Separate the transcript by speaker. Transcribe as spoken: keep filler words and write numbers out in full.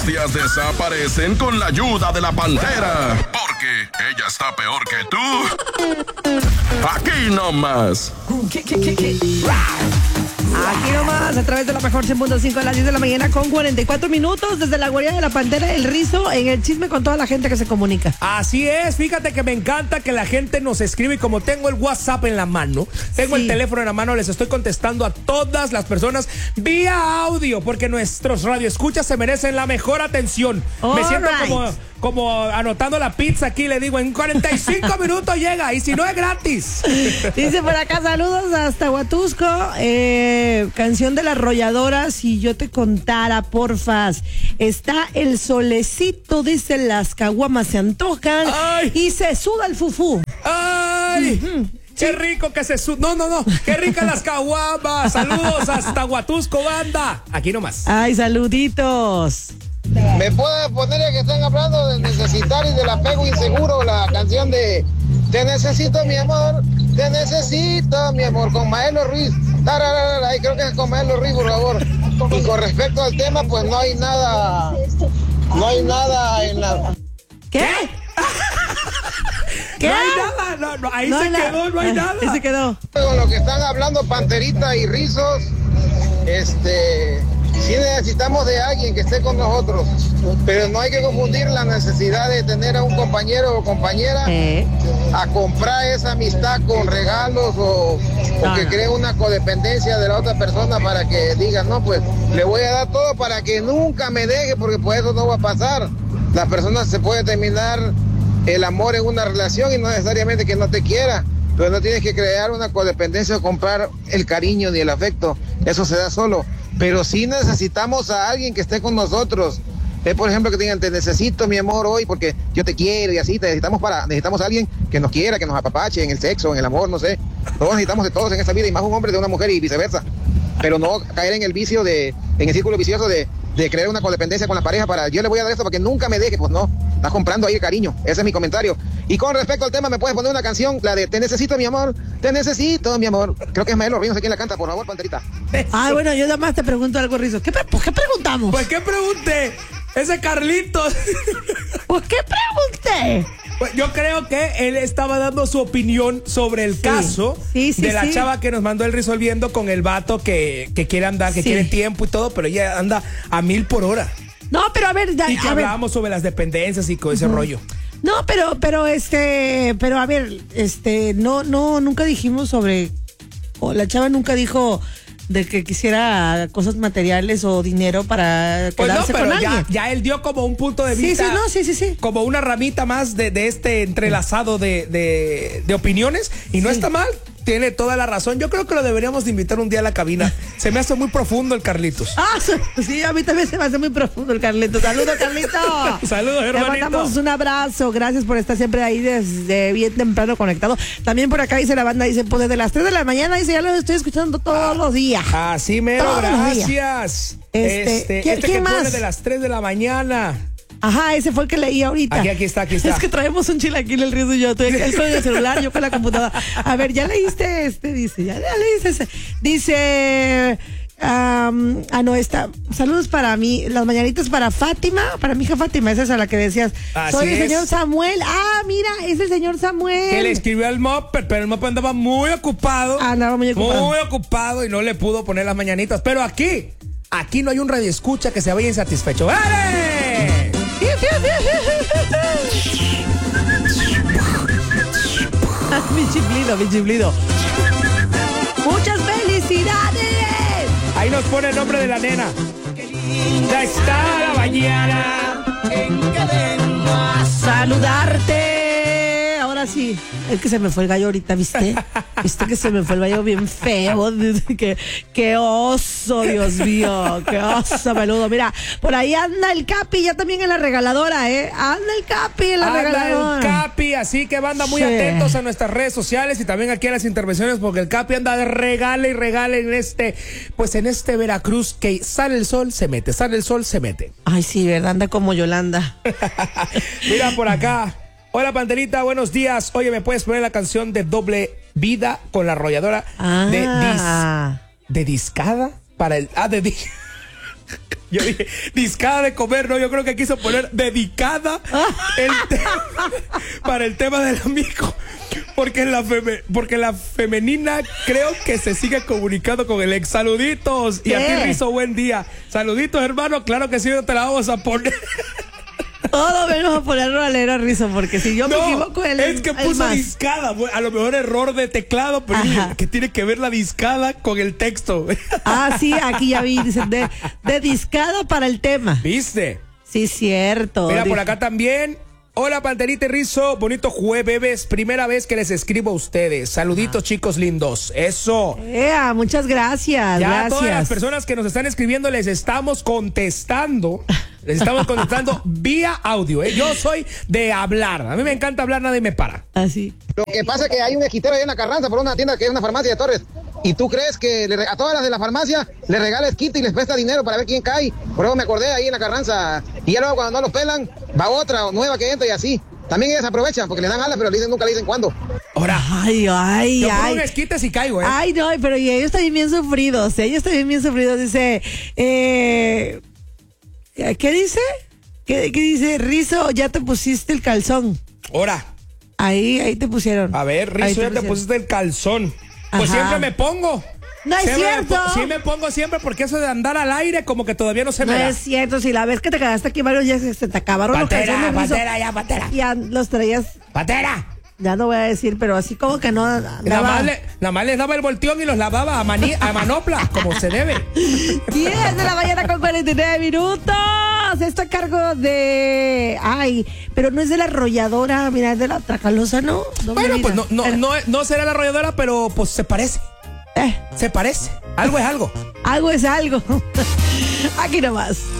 Speaker 1: molestias desaparecen con la ayuda de la Pantera. Porque ella está peor que tú. Aquí nomás.
Speaker 2: Aquí nomás, a través de la mejor cien punto cinco a las diez de la mañana con cuarenta y cuatro minutos desde la guarida de la Pantera, el Rizo, en el chisme con toda la gente que se comunica.
Speaker 3: Así es, fíjate que me encanta que la gente nos escribe y como tengo el WhatsApp en la mano, tengo sí. el teléfono en la mano, les estoy contestando a todas las personas vía audio, porque nuestros radioescuchas se merecen la mejor atención.
Speaker 2: All
Speaker 3: me siento
Speaker 2: right.
Speaker 3: como... Como anotando la pizza aquí, le digo, en cuarenta y cinco minutos llega, y si no es gratis.
Speaker 2: Dice por acá, saludos hasta Huatusco, eh, canción de la arrolladora, si yo te contara, porfas. Está el solecito, dice, las caguamas se antojan. Ay. Y se suda el fufú.
Speaker 3: ¡Ay! Uh-huh. ¡Qué rico que se su... No, no, no. ¡Qué ricas las caguamas! Saludos hasta Huatusco, banda. Aquí nomás.
Speaker 2: Ay, saluditos.
Speaker 4: ¿Me puede poner el que están hablando de necesitar y del apego inseguro, la canción de Te necesito, mi amor, te necesito, mi amor, con Maelo Ruiz? Ahí creo que es con Maelo Ruiz, por favor. Y con respecto al tema, pues no hay nada, no hay nada en la...
Speaker 2: ¿Qué? ¿Qué?
Speaker 3: No hay nada, no, no, ahí
Speaker 2: no
Speaker 3: se
Speaker 2: na-
Speaker 3: quedó, no hay nada.
Speaker 2: Ahí se quedó.
Speaker 4: Con lo que están hablando Panterita y Rizos, este... sí necesitamos de alguien que esté con nosotros, pero no hay que confundir la necesidad de tener a un compañero o compañera
Speaker 2: ¿Eh?
Speaker 4: a comprar esa amistad con regalos o, o
Speaker 2: no,
Speaker 4: que
Speaker 2: no.
Speaker 4: cree una codependencia de la otra persona para que diga, no, pues le voy a dar todo para que nunca me deje, porque pues eso no va a pasar. La persona se puede terminar el amor en una relación y no necesariamente que no te quiera. Pero no tienes que crear una codependencia o comprar el cariño ni el afecto. Eso se da solo. Pero sí necesitamos a alguien que esté con nosotros. Es, por ejemplo, que digan, te necesito, mi amor, hoy porque yo te quiero y así. Te necesitamos para, necesitamos a alguien que nos quiera, que nos apapache en el sexo, en el amor, no sé. Todos necesitamos de todos en esta vida, y más un hombre de una mujer y viceversa. Pero no caer en el vicio de, en el círculo vicioso de, de crear una codependencia con la pareja para, yo le voy a dar esto para que nunca me deje. Pues no, estás comprando ahí el cariño. Ese es mi comentario. Y con respecto al tema, ¿me puedes poner una canción? La de Te necesito, mi amor, te necesito, mi amor. Creo que es Maelo Ruiz, no sé quién la canta, por favor, Panterita.
Speaker 2: Ah, bueno, yo nada más te pregunto algo, Rizo. ¿Qué, pre- ¿Por qué preguntamos?
Speaker 3: Pues, ¿qué pregunté? Ese Carlitos.
Speaker 2: ¿Por qué pregunté?
Speaker 3: Pues yo creo que él estaba dando su opinión sobre el
Speaker 2: Sí.
Speaker 3: caso
Speaker 2: Sí, sí,
Speaker 3: de la
Speaker 2: sí.
Speaker 3: chava que nos mandó el resolviendo con el vato que, que quiere andar, que
Speaker 2: Sí.
Speaker 3: quiere tiempo y todo, pero ella anda a mil por hora.
Speaker 2: No, pero a ver, da-
Speaker 3: Y que
Speaker 2: a ver.
Speaker 3: hablábamos sobre las dependencias y con ese
Speaker 2: Ujú.
Speaker 3: rollo.
Speaker 2: No, pero, pero este, pero a ver, este, no, no, nunca dijimos sobre, o la chava nunca dijo de que quisiera cosas materiales o dinero para
Speaker 3: Pues no,
Speaker 2: quedarse
Speaker 3: pero
Speaker 2: con
Speaker 3: ya,
Speaker 2: alguien.
Speaker 3: ya él dio como un punto de
Speaker 2: Sí,
Speaker 3: vista.
Speaker 2: sí, no, sí, sí, sí.
Speaker 3: Como una ramita más de, de este entrelazado de, de, de opiniones. Y no
Speaker 2: Sí.
Speaker 3: está mal. Tiene toda la razón. Yo creo que lo deberíamos de invitar un día a la cabina. Se me hace muy profundo el Carlitos.
Speaker 2: Ah, sí, a mí también se me hace muy profundo el Carlito. Saludos, Carlito.
Speaker 3: Saludos, hermanito.
Speaker 2: Te mandamos un abrazo. Gracias por estar siempre ahí desde bien temprano conectado. También por acá dice la banda, dice, pues desde las tres de la mañana, dice, ya lo estoy escuchando todos los días.
Speaker 3: Así mero,
Speaker 2: Todos los días.
Speaker 3: gracias.
Speaker 2: Este,
Speaker 3: Este,
Speaker 2: ¿quién-
Speaker 3: este
Speaker 2: quién
Speaker 3: que
Speaker 2: más?
Speaker 3: pone de las tres de la mañana.
Speaker 2: Ajá, ese fue el que leí ahorita.
Speaker 3: Aquí, aquí está, aquí está.
Speaker 2: Es que traemos un chilaquil, el Rizo y yo. Estoy él con el celular, yo con la computadora. A ver, ya leíste este, dice, ya, ya leíste ese. Dice, um, ah, no, está. Saludos para mí, las mañanitas para Fátima, para mi hija Fátima, esa es a la que decías.
Speaker 3: Así
Speaker 2: Soy el
Speaker 3: es.
Speaker 2: señor Samuel. Ah, mira, es el señor Samuel.
Speaker 3: Que le escribió al Mopper, pero el Mopper andaba muy ocupado.
Speaker 2: Ah, andaba muy ocupado.
Speaker 3: Muy ocupado y no le pudo poner las mañanitas. Pero aquí, aquí no hay un radioescucha que se vaya insatisfecho. ¡Vale!
Speaker 2: Mi chiflido, mi chiflido. Muchas felicidades.
Speaker 3: Ahí nos pone el nombre de la nena. Ya está la mañana en que vengo a
Speaker 2: Saludarte. Ahora sí. Es que se me fue el gallo ahorita, ¿viste? ¿Viste que se me fue el gallo bien feo? Qué, qué oso, Dios mío. Qué oso, peludo. Mira, por ahí anda el Capi, ya también en la regaladora, ¿eh? Anda el Capi en la
Speaker 3: Anda
Speaker 2: regaladora.
Speaker 3: el Capi, así que banda muy
Speaker 2: Sí.
Speaker 3: atentos a nuestras redes sociales y también aquí a las intervenciones porque el Capi anda de regale y regale en este, pues en este Veracruz que sale el sol, se mete, sale el sol, se mete.
Speaker 2: Ay, sí, ¿verdad? Anda como Yolanda.
Speaker 3: Mira por acá. Hola, Panterita, buenos días. Oye, ¿me puedes poner la canción de Doble Vida con la arrolladora
Speaker 2: Ah.
Speaker 3: de dis, de discada para el ah de di- Yo dije, discada de comer, no, yo creo que quiso poner dedicada el te- para el tema del amigo. Porque la, feme- porque la femenina creo que se sigue comunicando con el ex. Saluditos. Y a ti, Rizo, buen día. Saluditos, hermano. Claro que sí, no te la vamos a poner.
Speaker 2: Todo menos a ponerlo a leer a Rizo, porque si yo me
Speaker 3: No,
Speaker 2: equivoco, él
Speaker 3: es que
Speaker 2: él
Speaker 3: puso
Speaker 2: más.
Speaker 3: discada. A lo mejor error de teclado, pero
Speaker 2: Ajá.
Speaker 3: que tiene que ver la discada con el texto.
Speaker 2: Ah, sí, aquí ya vi, dicen, de, de discada para el tema.
Speaker 3: ¿Viste?
Speaker 2: Sí, cierto.
Speaker 3: Mira, por
Speaker 2: Dije-
Speaker 3: acá también. Hola, Panterita y Rizo, bonito jueves, primera vez que les escribo a ustedes. Saluditos, chicos lindos. Eso.
Speaker 2: Ea, muchas gracias,
Speaker 3: Ya a todas las
Speaker 2: gracias.
Speaker 3: personas que nos están escribiendo les estamos contestando. Les estamos contestando vía audio. ¿eh? Yo soy de hablar. A mí me encanta hablar, nadie me para.
Speaker 2: Así.
Speaker 4: Lo que pasa es que hay un esquitero ahí en la Carranza por una tienda que es una farmacia de Torres. Y tú crees que le re- a todas las de la farmacia le regala esquite y les presta dinero para ver quién cae. Por eso me acordé ahí en la Carranza. Y ya luego cuando no los pelan, va otra nueva que entra y así. También ellas aprovechan porque le dan alas, pero le dicen, nunca le dicen cuándo.
Speaker 3: Ahora,
Speaker 2: Ay, ay,
Speaker 3: yo pongo
Speaker 2: ay.
Speaker 3: un esquite si caigo, ¿eh?
Speaker 2: Ay, no, pero y ellos también bien sufridos. Ellos también bien sufridos. Dice, eh, ¿qué dice? ¿Qué, qué dice? Rizo, ya te pusiste el calzón.
Speaker 3: Ahora,
Speaker 2: Ahí, ahí te pusieron.
Speaker 3: a ver,
Speaker 2: Ahí
Speaker 3: Rizo, ya te
Speaker 2: pusieron.
Speaker 3: pusiste el calzón. Pues
Speaker 2: Ajá.
Speaker 3: siempre me pongo.
Speaker 2: No es
Speaker 3: Siempre me
Speaker 2: cierto.
Speaker 3: po- sí me pongo siempre porque eso de andar al aire como que todavía no se
Speaker 2: No
Speaker 3: me da.
Speaker 2: es cierto, si la vez que te quedaste aquí varios días se te acabaron
Speaker 3: Pantera,
Speaker 2: los calzones, Rizo,
Speaker 3: pantera, ya, pantera.
Speaker 2: ya los traías,
Speaker 3: ¡Patera!
Speaker 2: ya no voy a decir, pero así como que no
Speaker 3: Nada
Speaker 2: andaba-
Speaker 3: más, le- nada más les daba el volteón y los lavaba a, mani- a manopla, como se debe.
Speaker 2: diez de la mañana con cuarenta y nueve minutos. Esto a cargo de. Ay, pero no es de la arrolladora, mira, es de la Tracalosa, ¿no? ¿Dónde
Speaker 3: Bueno,
Speaker 2: mira?
Speaker 3: pues no, no,
Speaker 2: Era-
Speaker 3: no, no será la arrolladora, pero pues se parece.
Speaker 2: Eh,
Speaker 3: Se parece. Algo es algo.
Speaker 2: algo es algo. Aquí nomás.